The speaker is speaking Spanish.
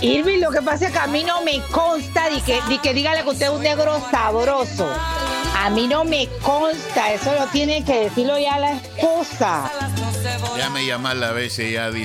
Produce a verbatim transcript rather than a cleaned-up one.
Irving, lo que pasa es que a mí no me consta de que, de que dígale que usted es un negro sabroso. A mí no me consta, eso lo tiene que decirlo ya la esposa. Ya me llamarla a veces ya.